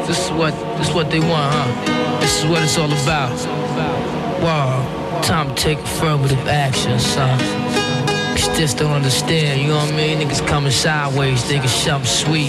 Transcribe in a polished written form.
This is what they want, huh? This is what it's all about. Wow, time to take affirmative action, son. Just don't understand, you know what I mean? Niggas coming sideways, thinking something sweet.